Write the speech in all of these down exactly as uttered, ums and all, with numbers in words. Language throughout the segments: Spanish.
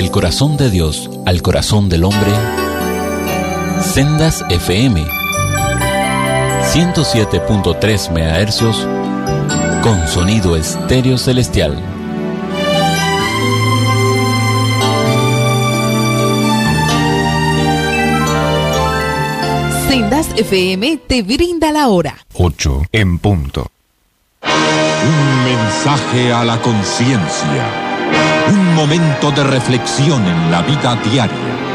Del corazón de Dios al corazón del hombre, Sendas F M, ciento siete punto tres megahercios, con sonido estéreo celestial. Sendas F M te brinda la hora. ocho en punto. Un mensaje a la conciencia. Un momento de reflexión en la vida diaria.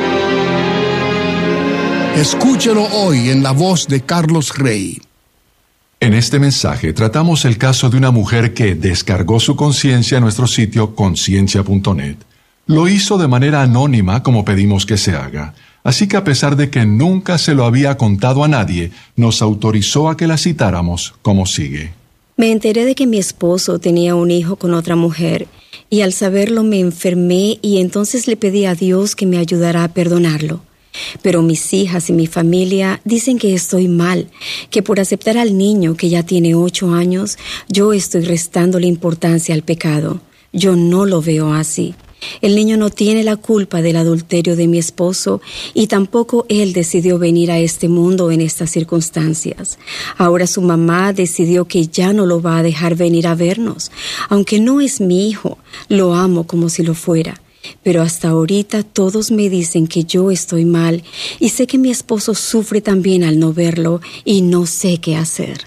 Escúchelo hoy en la voz de Carlos Rey. En este mensaje tratamos el caso de una mujer que descargó su conciencia en nuestro sitio conciencia punto net. Lo hizo de manera anónima como pedimos que se haga. Así que a pesar de que nunca se lo había contado a nadie, nos autorizó a que la citáramos como sigue. Me enteré de que mi esposo tenía un hijo con otra mujer y al saberlo me enfermé y entonces le pedí a Dios que me ayudara a perdonarlo. Pero mis hijas y mi familia dicen que estoy mal, que por aceptar al niño que ya tiene ocho años, yo estoy restándole importancia al pecado. Yo no lo veo así. El niño no tiene la culpa del adulterio de mi esposo y tampoco él decidió venir a este mundo en estas circunstancias. Ahora su mamá decidió que ya no lo va a dejar venir a vernos. Aunque no es mi hijo, lo amo como si lo fuera. Pero hasta ahorita todos me dicen que yo estoy mal y sé que mi esposo sufre también al no verlo y no sé qué hacer.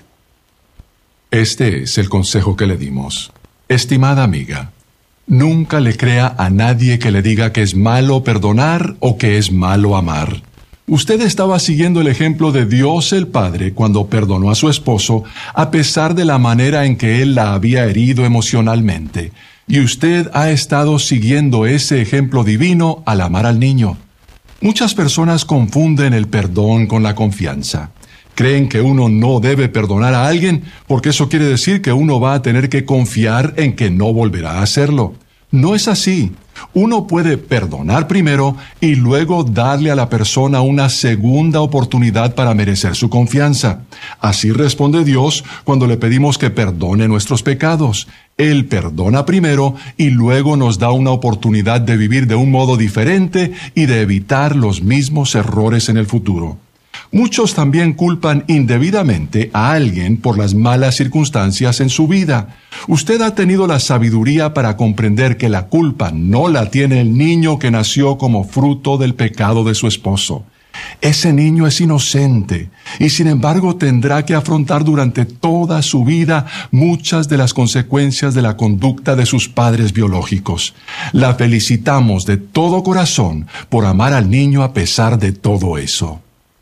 Este es el consejo que le dimos. Estimada amiga, nunca le crea a nadie que le diga que es malo perdonar o que es malo amar. Usted estaba siguiendo el ejemplo de Dios el Padre cuando perdonó a su esposo, a pesar de la manera en que él la había herido emocionalmente. Y usted ha estado siguiendo ese ejemplo divino al amar al niño. Muchas personas confunden el perdón con la confianza. Creen que uno no debe perdonar a alguien porque eso quiere decir que uno va a tener que confiar en que no volverá a hacerlo. No es así. Uno puede perdonar primero y luego darle a la persona una segunda oportunidad para merecer su confianza. Así responde Dios cuando le pedimos que perdone nuestros pecados. Él perdona primero y luego nos da una oportunidad de vivir de un modo diferente y de evitar los mismos errores en el futuro. Muchos también culpan indebidamente a alguien por las malas circunstancias en su vida. Usted ha tenido la sabiduría para comprender que la culpa no la tiene el niño que nació como fruto del pecado de su esposo. Ese niño es inocente y sin embargo tendrá que afrontar durante toda su vida muchas de las consecuencias de la conducta de sus padres biológicos. La felicitamos de todo corazón por amar al niño a pesar de todo eso.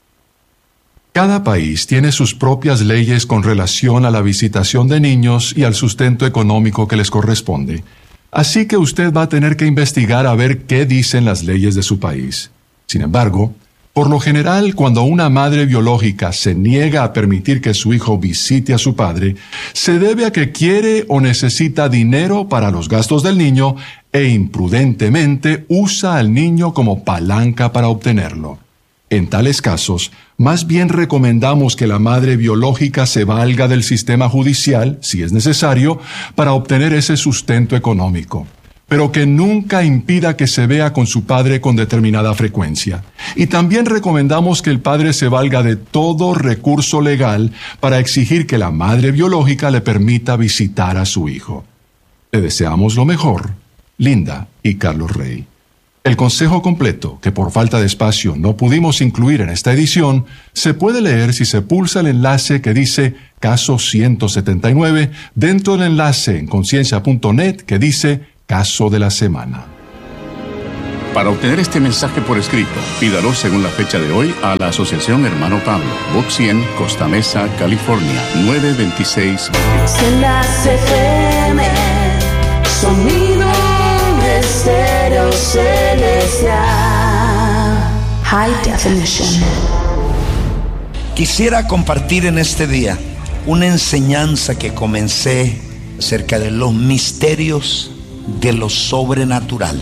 Cada país tiene sus propias leyes con relación a la visitación de niños y al sustento económico que les corresponde. Así que usted va a tener que investigar a ver qué dicen las leyes de su país. Sin embargo, por lo general, cuando una madre biológica se niega a permitir que su hijo visite a su padre, se debe a que quiere o necesita dinero para los gastos del niño e imprudentemente usa al niño como palanca para obtenerlo. En tales casos, más bien recomendamos que la madre biológica se valga del sistema judicial, si es necesario, para obtener ese sustento económico, pero que nunca impida que se vea con su padre con determinada frecuencia. Y también recomendamos que el padre se valga de todo recurso legal para exigir que la madre biológica le permita visitar a su hijo. Le deseamos lo mejor, Linda y Carlos Rey. El consejo completo, que por falta de espacio no pudimos incluir en esta edición, se puede leer si se pulsa el enlace que dice Caso ciento setenta y nueve dentro del enlace en conciencia punto net que dice Caso de la Semana. Para obtener este mensaje por escrito, pídalo según la fecha de hoy a la Asociación Hermano Pablo, Box cien, Costa Mesa, California, nueve veintiséis veintidós. Sendas F M, sonido estéreo celestial, High Definition. Quisiera compartir en este día una enseñanza que comencé acerca de los misterios de lo sobrenatural.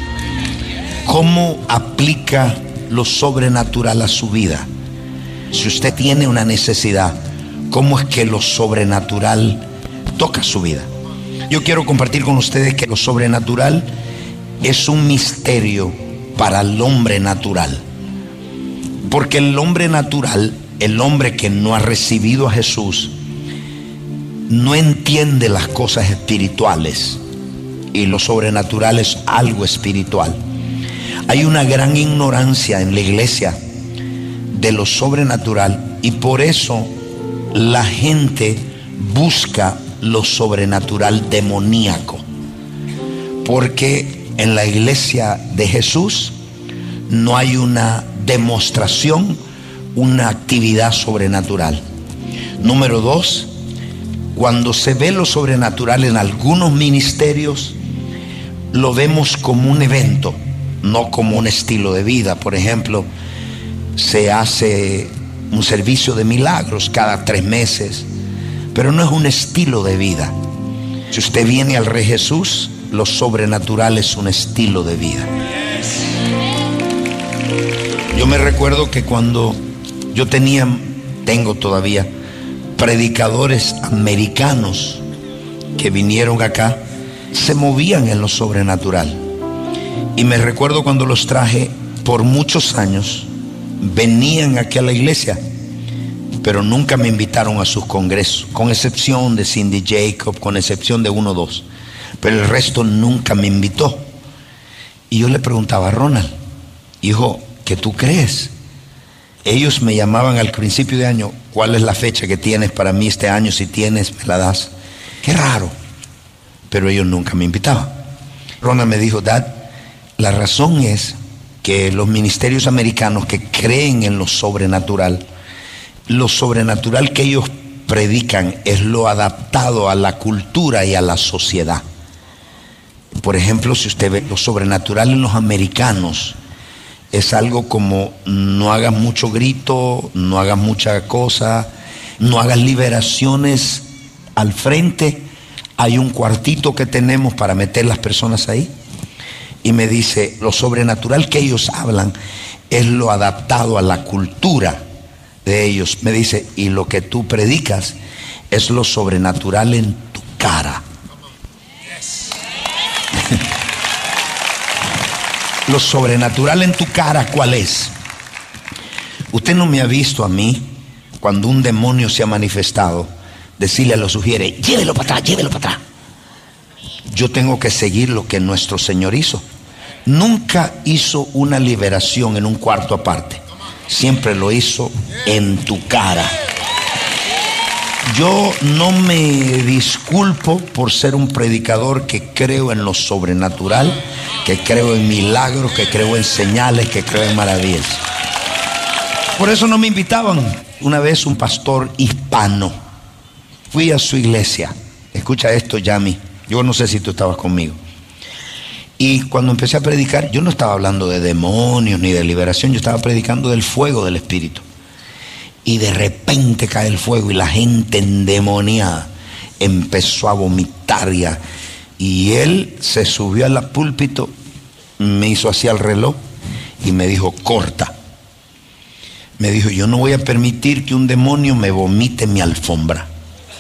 ¿Cómo aplica lo sobrenatural a su vida? Si usted tiene una necesidad, ¿cómo es que lo sobrenatural toca su vida? Yo quiero compartir con ustedes que lo sobrenatural es un misterio para el hombre natural. Porque el hombre natural, el hombre que no ha recibido a Jesús, no entiende las cosas espirituales, y lo sobrenatural es algo espiritual. Hay una gran ignorancia en la iglesia de lo sobrenatural, y por eso la gente busca lo sobrenatural demoníaco, porque en la iglesia de Jesús no hay una demostración, una actividad sobrenatural. Número dos, cuando se ve lo sobrenatural en algunos ministerios, lo vemos como un evento, no como un estilo de vida. Por ejemplo, se hace un servicio de milagros cada tres meses, pero no es un estilo de vida. Si usted viene al Rey Jesús, lo sobrenatural es un estilo de vida. Yo me recuerdo que cuando yo tenía, tengo todavía, predicadores americanos que vinieron acá, se movían en lo sobrenatural. Y me recuerdo cuando los traje por muchos años, venían aquí a la iglesia, pero nunca me invitaron a sus congresos, con excepción de Cindy Jacob, con excepción de uno o dos, pero el resto nunca me invitó. Y yo le preguntaba a Ronald, hijo, ¿qué tú crees? Ellos me llamaban al principio de año, ¿cuál es la fecha que tienes para mí este año? Si tienes, me la das. Qué raro, pero ellos nunca me invitaban. Ronald me dijo, Dad, la razón es que los ministerios americanos que creen en lo sobrenatural, lo sobrenatural que ellos predican es lo adaptado a la cultura y a la sociedad. Por ejemplo, si usted ve lo sobrenatural en los americanos, es algo como no hagas mucho grito, no hagas mucha cosa, no hagas liberaciones al frente. Hay un cuartito que tenemos para meter las personas ahí. Y me dice, lo sobrenatural que ellos hablan es lo adaptado a la cultura de ellos. Me dice, y lo que tú predicas es lo sobrenatural en tu cara. Lo sobrenatural en tu cara, ¿cuál es? Usted no me ha visto a mí, cuando un demonio se ha manifestado, decirle a los sugieres, llévelo para atrás, llévelo para atrás. Yo tengo que seguir lo que nuestro Señor hizo. Nunca hizo una liberación en un cuarto aparte, siempre lo hizo en tu cara. Yo no me disculpo por ser un predicador que creo en lo sobrenatural, que creo en milagros, que creo en señales, que creo en maravillas. Por eso no me invitaban. Una vez un pastor hispano, fui a su iglesia. Escucha esto, Yami. Yo no sé si tú estabas conmigo. Y cuando empecé a predicar, yo no estaba hablando de demonios ni de liberación, yo estaba predicando del fuego del Espíritu. Y de repente cae el fuego y la gente endemoniada empezó a vomitar ya. Y él se subió al púlpito, me hizo así al reloj y me dijo, corta. Me dijo, yo no voy a permitir que un demonio me vomite mi alfombra.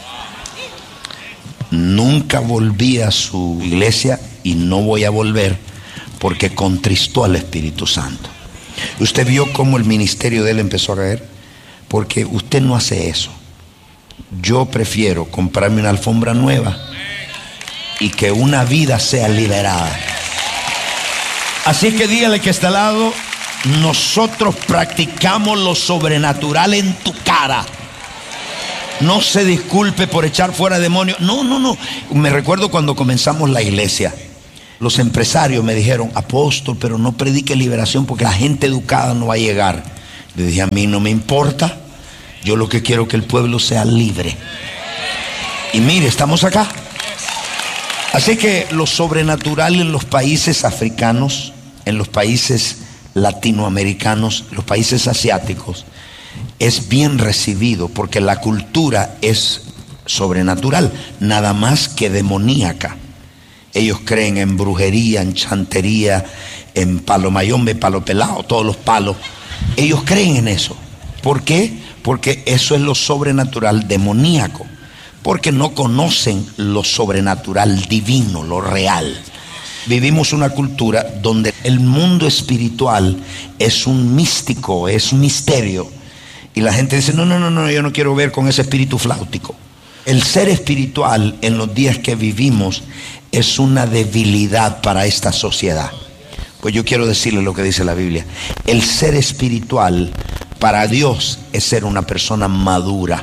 Nunca volví a su iglesia y no voy a volver porque contristó al Espíritu Santo. ¿Usted vio cómo el ministerio de él empezó a caer? Porque usted no hace eso. Yo prefiero comprarme una alfombra nueva y que una vida sea liberada. Así que dígale que está al lado, nosotros practicamos lo sobrenatural en tu cara. No se disculpe por echar fuera demonios. No, no, no. Me recuerdo cuando comenzamos la iglesia, los empresarios me dijeron, apóstol, pero no predique liberación porque la gente educada no va a llegar. Le dije, a mí no me importa. Yo lo que quiero es que el pueblo sea libre. Y mire, estamos acá. Así que lo sobrenatural en los países africanos, en los países latinoamericanos, los países asiáticos, es bien recibido porque la cultura es sobrenatural, nada más que demoníaca. Ellos creen en brujería, en chantería, en palo mayombe, palo pelado, todos los palos. Ellos creen en eso. ¿Por qué? Porque eso es lo sobrenatural demoníaco. Porque no conocen lo sobrenatural divino, lo real. vivimos una cultura donde el mundo espiritual es un místico, es un misterio. Y la gente dice, no, no, no, no, yo no quiero ver con ese espíritu flautico. El ser espiritual en los días que vivimos es una debilidad para esta sociedad. Pues yo quiero decirle lo que dice la Biblia. El ser espiritual para Dios es ser una persona madura.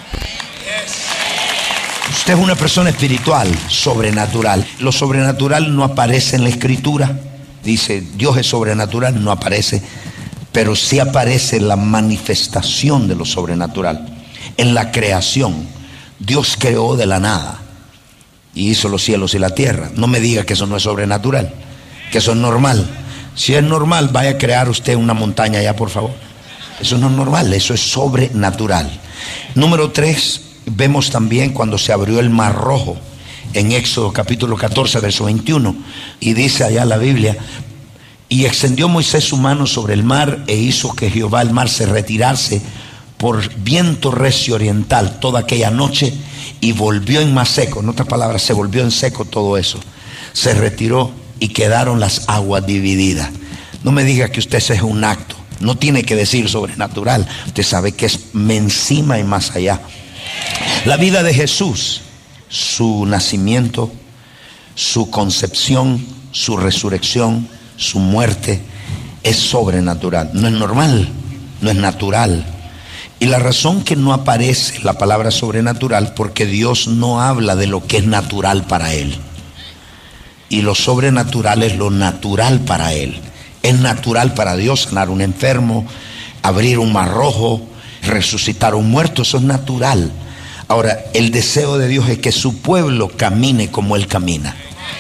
Usted es una persona espiritual, sobrenatural. Lo sobrenatural no aparece en la Escritura. Dice, Dios es sobrenatural, no aparece. Pero sí aparece la manifestación de lo sobrenatural. En la creación, Dios creó de la nada y hizo los cielos y la tierra. No me diga que eso no es sobrenatural, que eso es normal. Si es normal, vaya a crear usted una montaña allá, por favor. Eso no es normal, eso es sobrenatural. Número tres, vemos también cuando se abrió el mar rojo en Éxodo capítulo catorce, verso veintiuno. Y dice allá la Biblia, y extendió Moisés su mano sobre el mar e hizo que Jehová el mar se retirase por viento recio oriental toda aquella noche, y volvió en más seco. En otras palabras, se volvió en seco todo eso. Se retiró y quedaron las aguas divididas. No me diga que usted ese es un acto. No tiene que decir sobrenatural. Usted sabe que es encima y más allá. La vida de Jesús, su nacimiento, su concepción, su resurrección, su muerte, es sobrenatural. No es normal, no es natural. Y la razón que no aparece la palabra sobrenatural, porque Dios no habla de lo que es natural para Él. Y lo sobrenatural es lo natural para Él. Es natural para Dios sanar un enfermo, abrir un mar rojo, resucitar un muerto. Eso es natural. Ahora, el deseo de Dios es que su pueblo camine como Él camina.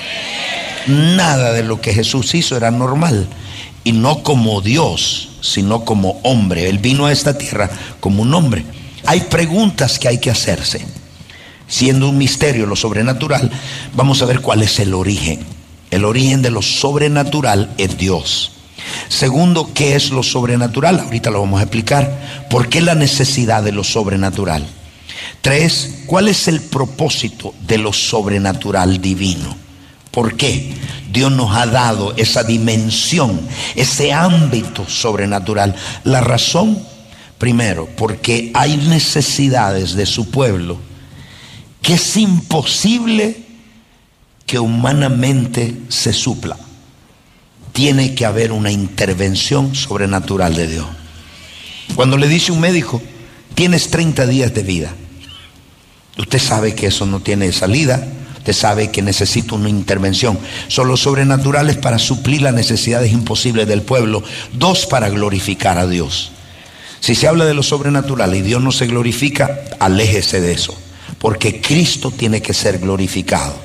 Nada de lo que Jesús hizo era normal. Y no como Dios, sino como hombre. Él vino a esta tierra como un hombre. Hay preguntas que hay que hacerse. Siendo un misterio lo sobrenatural, vamos a ver cuál es el origen. El origen de lo sobrenatural es Dios. Segundo, ¿qué es lo sobrenatural? Ahorita lo vamos a explicar. ¿Por qué la necesidad de lo sobrenatural? Tres, ¿cuál es el propósito de lo sobrenatural divino? ¿Por qué Dios nos ha dado esa dimensión, ese ámbito sobrenatural? La razón, primero, porque hay necesidades de su pueblo que es imposible que humanamente se supla. Tiene que haber una intervención sobrenatural de Dios. Cuando le dice un médico, tienes treinta días de vida, usted sabe que eso no tiene salida. Usted sabe que necesita una intervención. Son los sobrenaturales para suplir las necesidades imposibles del pueblo. Dos, para glorificar a Dios. Si se habla de lo sobrenatural y Dios no se glorifica, aléjese de eso, porque Cristo tiene que ser glorificado.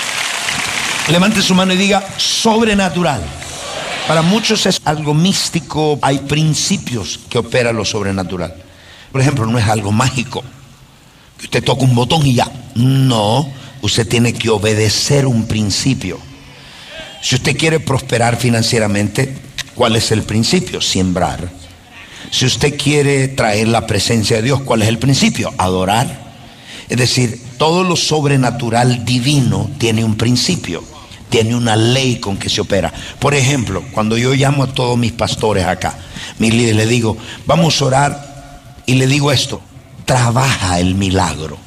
Levante su mano y diga sobrenatural. Para muchos es algo místico. Hay principios que operan lo sobrenatural. Por ejemplo, no es algo mágico, que usted toca un botón y ya. No. Usted tiene que obedecer un principio. Si usted quiere prosperar financieramente, ¿cuál es el principio? Siembrar. Si usted quiere traer la presencia de Dios, ¿cuál es el principio? Adorar. Es decir, todo lo sobrenatural divino tiene un principio, tiene una ley con que se opera. Por ejemplo, cuando yo llamo a todos mis pastores acá, mis líderes, le digo, vamos a orar, y le digo esto: trabaja el milagro.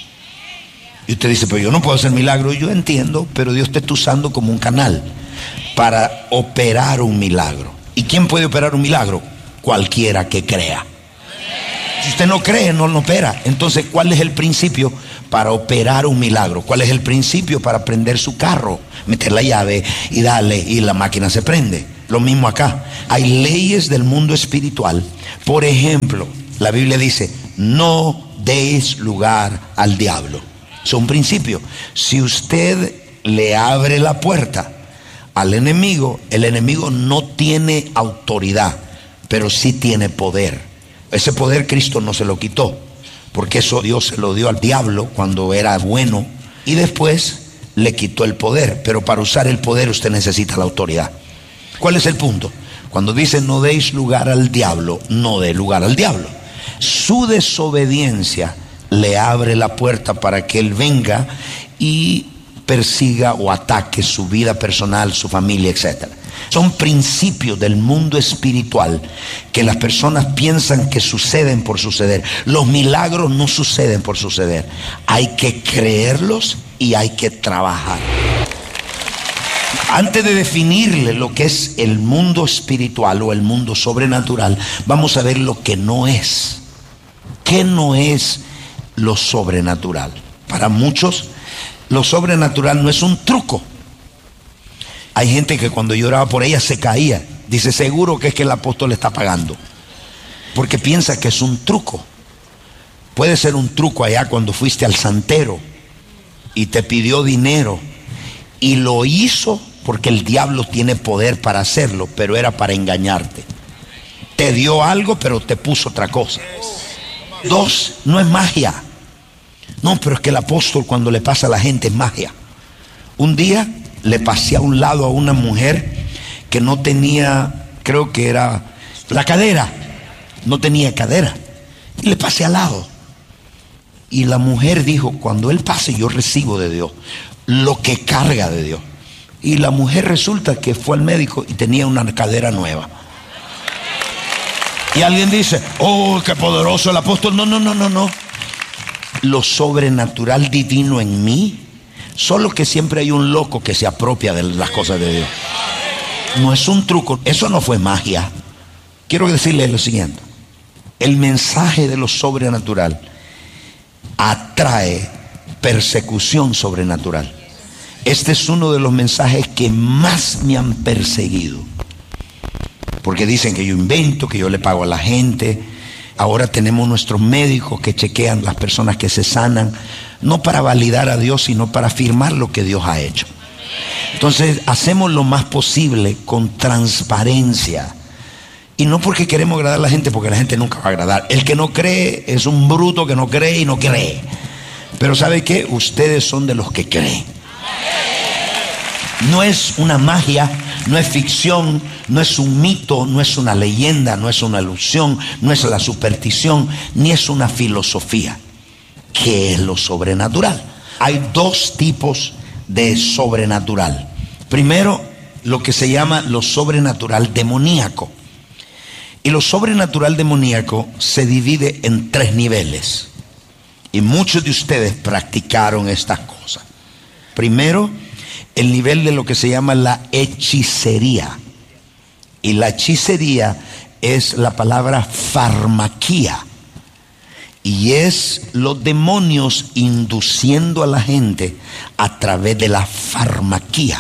Y usted dice, pero yo no puedo hacer milagro. Yo entiendo, pero Dios te está usando como un canal para operar un milagro. ¿Y quién puede operar un milagro? Cualquiera que crea. Si usted no cree, no lo opera. Entonces, ¿cuál es el principio para operar un milagro? ¿Cuál es el principio para prender su carro? Meter la llave y darle, y la máquina se prende. Lo mismo acá. Hay leyes del mundo espiritual. Por ejemplo, la Biblia dice, no deis lugar al diablo. Es un principio. Si usted le abre la puerta al enemigo, el enemigo no tiene autoridad, pero sí tiene poder. Ese poder Cristo no se lo quitó, porque eso Dios se lo dio al diablo cuando era bueno, y después le quitó el poder. Pero para usar el poder usted necesita la autoridad. ¿Cuál es el punto? Cuando dice no deis lugar al diablo, no dé lugar al diablo. Su desobediencia le abre la puerta para que él venga y persiga o ataque su vida personal, su familia, etcétera. Son principios del mundo espiritual que las personas piensan que suceden por suceder. Los milagros no suceden por suceder. Hay que creerlos y hay que trabajar. Antes de definirle lo que es el mundo espiritual o el mundo sobrenatural, vamos a ver lo que no es. ¿Qué no es lo sobrenatural? Para muchos, lo sobrenatural no es un truco. Hay gente que cuando yo oraba por ella se caía. Dice, seguro que es que el apóstol le está pagando. Porque piensa que es un truco. Puede ser un truco allá cuando fuiste al santero y te pidió dinero. Y lo hizo porque el diablo tiene poder para hacerlo, pero era para engañarte. Te dio algo, pero te puso otra cosa. Dos, no es magia. No, pero es que el apóstol cuando le pasa a la gente es magia. Un día le pasé a un lado a una mujer que no tenía, creo que era la cadera, no tenía cadera, y le pasé al lado. Y la mujer dijo, cuando él pase yo recibo de Dios lo que carga de Dios. Y la mujer resulta que fue al médico y tenía una cadera nueva. Y alguien dice, oh, qué poderoso el apóstol. No, no, no, no, no. Lo sobrenatural divino en mí, solo que siempre hay un loco que se apropia de las cosas de Dios. No es un truco, eso no fue magia. Quiero decirles lo siguiente: el mensaje de lo sobrenatural atrae persecución sobrenatural. Este es uno de los mensajes que más me han perseguido, porque dicen que yo invento, que yo le pago a la gente. Ahora tenemos nuestros médicos que chequean las personas que se sanan, no para validar a Dios, sino para afirmar lo que Dios ha hecho. Entonces hacemos lo más posible con transparencia. Y no porque queremos agradar a la gente, porque la gente nunca va a agradar. El que no cree es un bruto que no cree y no cree. Pero ¿sabe qué? Ustedes son de los que creen. No es una magia, no es ficción, no es un mito, no es una leyenda, no es una ilusión, no es la superstición, ni es una filosofía. ¿Qué es lo sobrenatural? Hay dos tipos de sobrenatural. Primero, lo que se llama lo sobrenatural demoníaco. Y lo sobrenatural demoníaco se divide en tres niveles. Y muchos de ustedes practicaron estas cosas. Primero, el nivel de lo que se llama la hechicería. Y la hechicería es la palabra farmaquía. Y es los demonios induciendo a la gente a través de la farmaquía.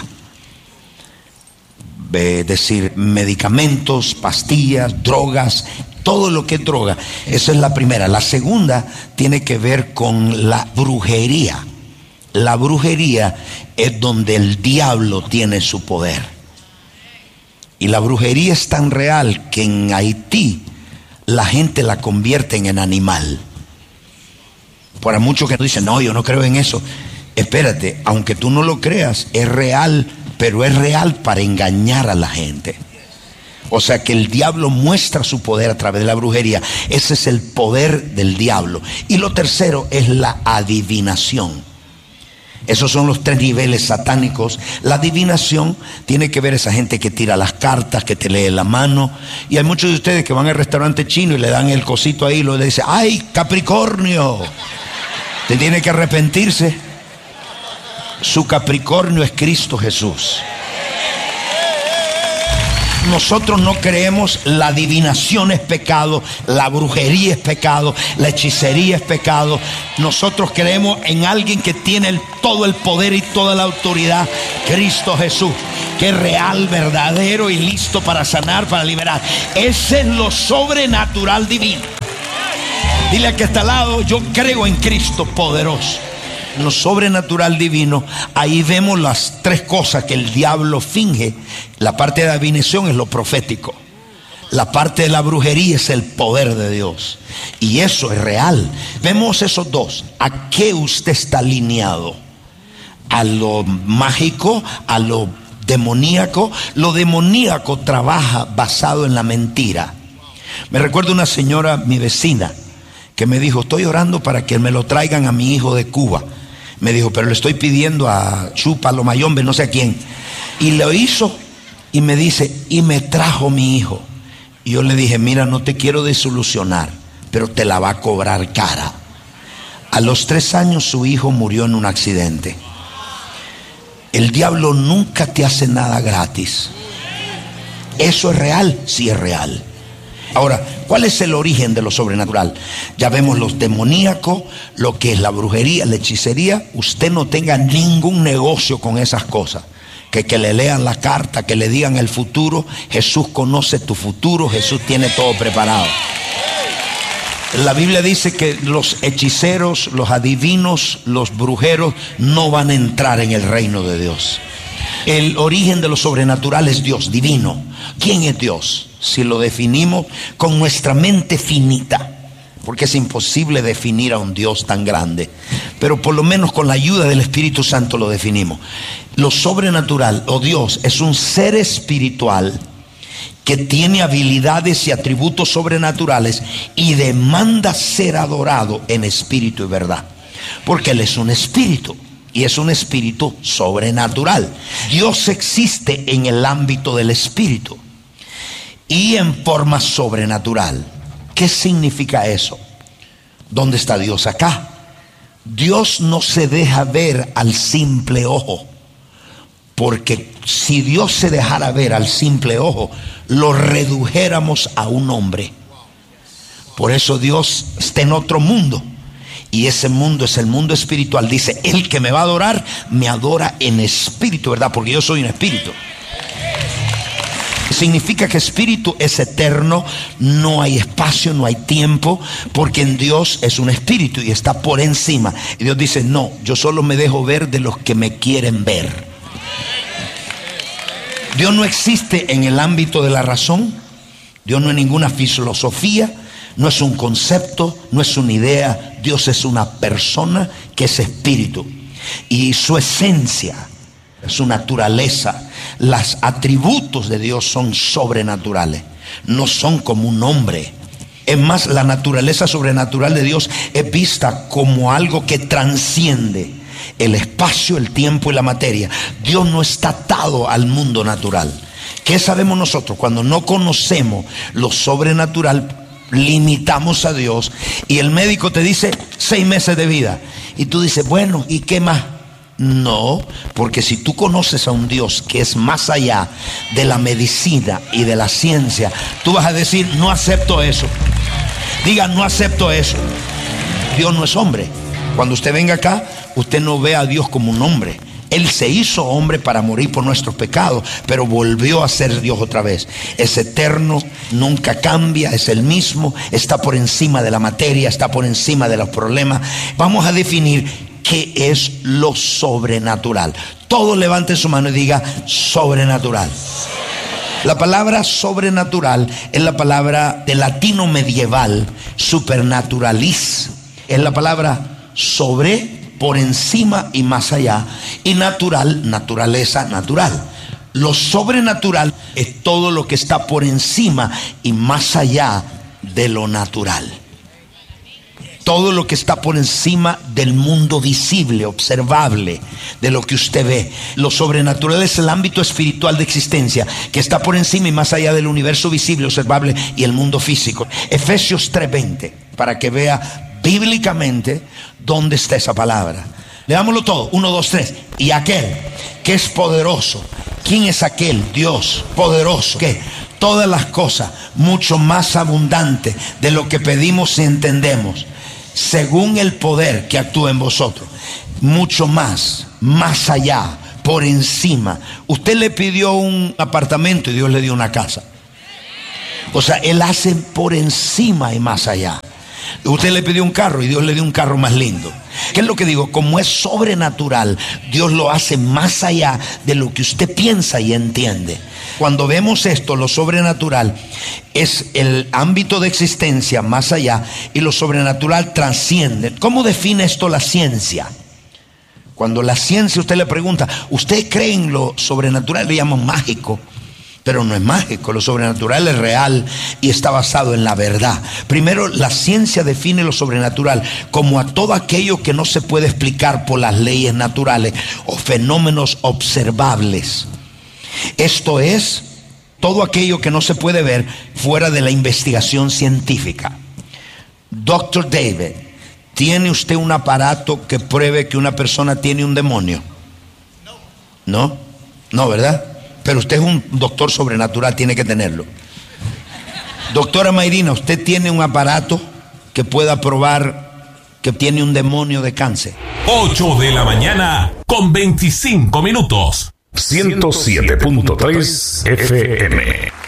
Es decir, medicamentos, pastillas, drogas, todo lo que es droga. Esa es la primera. La segunda tiene que ver con la brujería. La brujería es donde el diablo tiene su poder. Y la brujería es tan real que en Haití la gente la convierten en animal. Para muchos que dicen, no, yo no creo en eso. Espérate, aunque tú no lo creas, es real, pero es real para engañar a la gente. O sea que el diablo muestra su poder a través de la brujería. Ese es el poder del diablo. Y lo tercero es la adivinación. Esos son los tres niveles satánicos. La adivinación tiene que ver esa gente que tira las cartas, que te lee la mano. Y hay muchos de ustedes que van al restaurante chino y le dan el cosito ahí y le dicen, ¡ay, Capricornio! Te tiene que arrepentirse. Su Capricornio es Cristo Jesús. Nosotros no creemos, la adivinación es pecado, la brujería es pecado, la hechicería es pecado. Nosotros creemos en alguien que tiene el, todo el poder y toda la autoridad, Cristo Jesús, que es real, verdadero y listo para sanar, para liberar. Ese es lo sobrenatural divino. Dile al que está al lado, yo creo en Cristo poderoso. Lo sobrenatural divino, ahí vemos las tres cosas que el diablo finge. La parte de la adivinación es lo profético. La parte de la brujería es el poder de Dios. Y eso es real. Vemos esos dos. ¿A qué usted está alineado? ¿A lo mágico? ¿A lo demoníaco? Lo demoníaco trabaja basado en la mentira. Me recuerdo una señora, mi vecina, que me dijo, estoy orando para que me lo traigan a mi hijo de Cuba. Me dijo, pero le estoy pidiendo a Chupa, Lomayombe, no sé a quién. Y lo hizo y me dice, y me trajo mi hijo. Y yo le dije, mira, no te quiero desilusionar, pero te la va a cobrar cara. A los tres años su hijo murió en un accidente. El diablo nunca te hace nada gratis. ¿Eso es real? Sí es real. Ahora, ¿cuál es el origen de lo sobrenatural? Ya vemos los demoníacos, lo que es la brujería, la hechicería. Usted no tenga ningún negocio con esas cosas. Que, que le lean la carta, que le digan el futuro. Jesús conoce tu futuro, Jesús tiene todo preparado. La Biblia dice que los hechiceros, los adivinos, los brujeros no van a entrar en el reino de Dios. El origen de lo sobrenatural es Dios, divino. ¿Quién es Dios? Si lo definimos con nuestra mente finita, porque es imposible definir a un Dios tan grande, pero por lo menos con la ayuda del Espíritu Santo lo definimos. Lo sobrenatural o Dios es un ser espiritual que tiene habilidades y atributos sobrenaturales y demanda ser adorado en espíritu y verdad, porque Él es un espíritu y es un espíritu sobrenatural. Dios existe en el ámbito del espíritu y en forma sobrenatural. ¿Qué significa eso? ¿Dónde está Dios? Acá. Dios no se deja ver al simple ojo, porque si Dios se dejara ver al simple ojo, lo redujéramos a un hombre. Por eso Dios está en otro mundo, y ese mundo es el mundo espiritual. Dice, el que me va a adorar, me adora en espíritu, ¿verdad? Porque yo soy un espíritu. Significa que espíritu es eterno, no hay espacio, no hay tiempo, porque en Dios es un espíritu y está por encima. Y Dios dice, no, yo solo me dejo ver de los que me quieren ver. Dios no existe en el ámbito de la razón. Dios no es ninguna filosofía, no es un concepto, no es una idea. Dios es una persona que es espíritu, y su esencia, su naturaleza, los atributos de Dios son sobrenaturales, no son como un hombre. Es más, la naturaleza sobrenatural de Dios es vista como algo que trasciende el espacio, el tiempo y la materia. Dios no está atado al mundo natural. ¿Qué sabemos nosotros? Cuando no conocemos lo sobrenatural, limitamos a Dios, y el médico te dice seis meses de vida, y tú dices, bueno, ¿y qué más? No, porque si tú conoces a un Dios que es más allá de la medicina y de la ciencia, tú vas a decir, no acepto eso. Diga, no acepto eso. Dios no es hombre. Cuando usted venga acá, usted no ve a Dios como un hombre. Él se hizo hombre para morir por nuestros pecados, pero volvió a ser Dios otra vez. Es eterno, nunca cambia, es el mismo, está por encima de la materia, está por encima de los problemas. Vamos a definir qué es lo sobrenatural. Todos levanten su mano y diga sobrenatural. La palabra sobrenatural es la palabra del latino medieval, supernaturalis. Es la palabra sobre, por encima y más allá, y natural, naturaleza, natural. Lo sobrenatural es todo lo que está por encima y más allá de lo natural. Todo lo que está por encima del mundo visible, observable, de lo que usted ve. Lo sobrenatural es el ámbito espiritual de existencia, que está por encima y más allá del universo visible, observable y el mundo físico. Efesios tres veinte, para que vea bíblicamente dónde está esa palabra. Leámoslo todo, uno, dos, tres. Y aquel que es poderoso. ¿Quién es aquel? Dios poderoso. ¿Qué? Todas las cosas, mucho más abundante de lo que pedimos y entendemos, según el poder que actúa en vosotros. Mucho más, más allá, por encima. Usted le pidió un apartamento y Dios le dio una casa. O sea, Él hace por encima y más allá. Usted le pidió un carro y Dios le dio un carro más lindo. ¿Qué es lo que digo? Como es sobrenatural, Dios lo hace más allá de lo que usted piensa y entiende. Cuando vemos esto, lo sobrenatural es el ámbito de existencia más allá, y lo sobrenatural trasciende. ¿Cómo define esto la ciencia? Cuando la ciencia usted le pregunta, ¿usted cree en lo sobrenatural? Le llaman mágico. pero no es mágico. Lo sobrenatural es real y está basado en la verdad. Primero, la ciencia define lo sobrenatural como a todo aquello que no se puede explicar por las leyes naturales o fenómenos observables. Esto es, todo aquello que no se puede ver fuera de la investigación científica. Doctor David, ¿tiene usted un aparato que pruebe que una persona tiene un demonio? No, no, ¿verdad? Pero usted es un doctor sobrenatural, tiene que tenerlo. Doctora Mayrina, ¿usted tiene un aparato que pueda probar que tiene un demonio de cáncer? ocho de la mañana con veinticinco minutos. ciento siete punto tres F M.